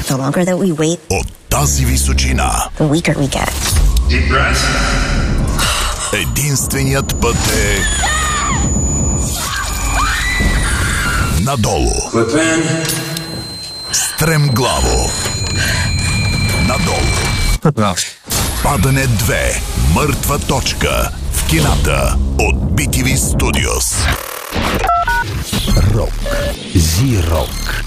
The longer that we wait, от тази височина, the weaker we get. Deep breath. единственият път е надолу. Clip in. Стремглаво. Надолу. Падане 2. Мъртва точка. В кината от BTV Studios. Рок. Зи-рок.